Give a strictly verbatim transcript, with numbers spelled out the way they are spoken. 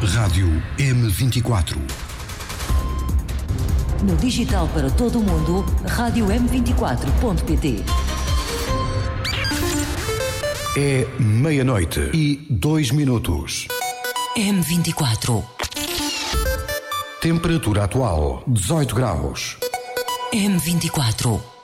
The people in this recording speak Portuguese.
Rádio M vinte e quatro. No digital para todo o mundo, rádio m vinte e quatro ponto pt. É meia-noite e dois minutos. M vinte e quatro. Temperatura atual, dezoito graus. M vinte e quatro.